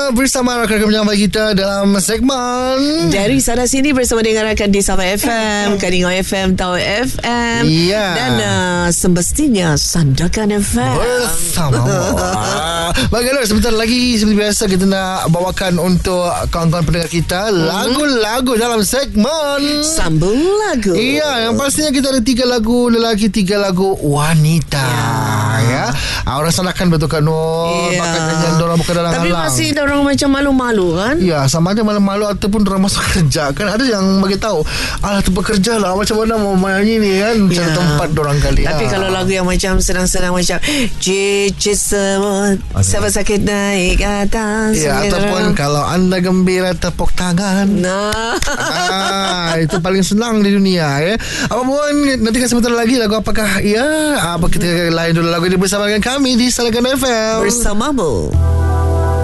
bersama rakan-rakan penyampai kita dalam segmen Dari Sana Sini bersama dengan rakan di Sabah FM, Kadingau FM, Tau FM, dan semestinya Sandakan FM bersama. Bagaimana sebentar lagi seperti biasa kita nak bawakan untuk kawan-kawan pendengar kita lagu-lagu dalam segmen Sambung Lagu. Iya, yang pastinya kita ada 3 lagu lelaki, 3 lagu wanita. Ya. Orang Sandakan betul kan Nur. Bakal nyanyian dorang bukan dalam Tapi halang. masih dorang macam malu-malu kan? Ya, sama ada malu-malu ataupun dorang masuk kerja. Kan ada yang bagi tahu, alah tempat kerja lah, macam mana mau nyanyi ni kan, cari tempat dorang kali. Tapi kalau lagu yang macam senang-senang macam Cici semut siapa sakit naik atas. Ya, ataupun kalau anda gembira tepuk tangan. Itu paling senang di dunia ya. Apapun, nanti sebentar lagi lagu apakah ya? Apa kita lain dulu lagu ini bersama dengan kami di Sandakan FM bersamamu.